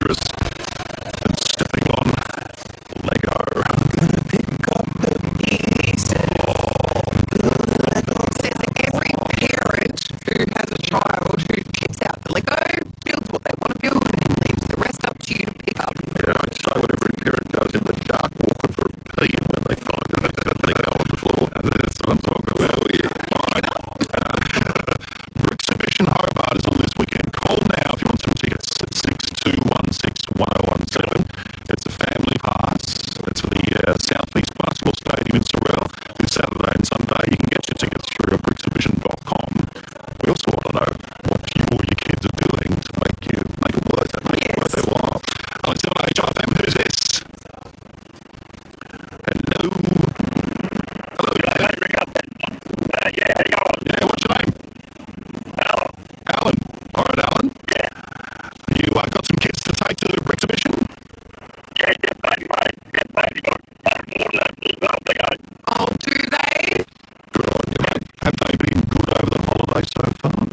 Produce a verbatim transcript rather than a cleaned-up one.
dangerous than stepping on Lego. Gonna pick up the pieces. Says that every parent who has a child who tips out the Lego, builds what they want to build, and leaves the rest up to you to pick up. Yeah, I'd say what every parent does in the dark, walking for a pee, and when they find that they've got Lego on the floor. That's what I'm talking about. Oh, yeah. Right. Uh, Bricks Exhibition Hobart is on this weekend. Call now if you want some tickets at six two one six, one oh one seven. It's a family pass. It's for the uh, South East Basketball Stadium in Sorrel this Saturday and Sunday. You can get your tickets through at bricks exhibition dot com. We also want to know what you or your kids are doing to make you make it worth it, make it worth their while. Alex L H R F M, who's this? Hello? Hello, yeah. Uh, yeah, how you going? Yeah, what's your name? Alan. Alan. All right, Alan. Yeah. You uh, got some kids to take to the Bricks Exhibition? Yeah, yeah, baby, mate. Yeah, baby, got uh, more than that as well, they go. Oh, do they? Good on you, mate. Have they been good over the holidays so far?